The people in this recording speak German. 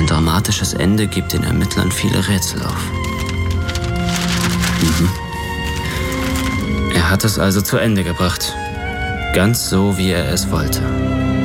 Sein dramatisches Ende gibt den Ermittlern viele Rätsel auf. Er hat es also zu Ende gebracht. Ganz so, wie er es wollte.